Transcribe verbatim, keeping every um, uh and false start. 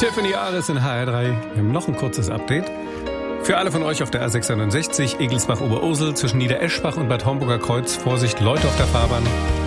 Tiffany Ares in H R drei. Wir haben noch ein kurzes Update. Für alle von euch auf der A sechsundneunzig, Egelsbach-Oberursel zwischen Niedereschbach und Bad Homburger Kreuz, Vorsicht, Leute auf der Fahrbahn.